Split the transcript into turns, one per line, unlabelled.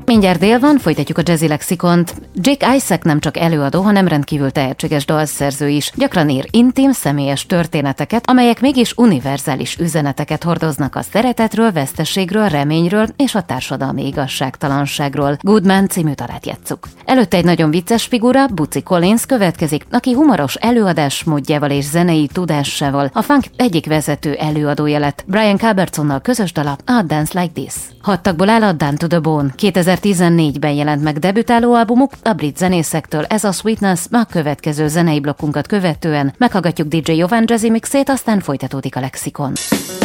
Mindjárt dél van, folytatjuk a Jazzy Lexikont. Jake Isaac nem csak előadó, hanem rendkívül tehetséges dalszerző is. Gyakran ír intim, személyes történeteket, amelyek mégis univerzális üzeneteket hordoznak a szeretetről, veszteségről, reményről és a társadalmi igazságtalanságról. Goodman című dalát játsszuk. Előtte egy nagyon vicces figura, Bootsy Collins következik, aki humoros előadásmódjával és zenei tudásával a funk egyik vezető előadója lett. Brian Culbertsonnal közös dala a Dance Like This. 6 tagból áll a Down to the Bone. 2014-ben jelent meg debütáló albumuk a brit zenészektől. Ez a Sweetness, a következő zenei blokkunkat követően meghallgatjuk DJ Jovan Jazzy mixét, aztán folytatódik a Lexikon.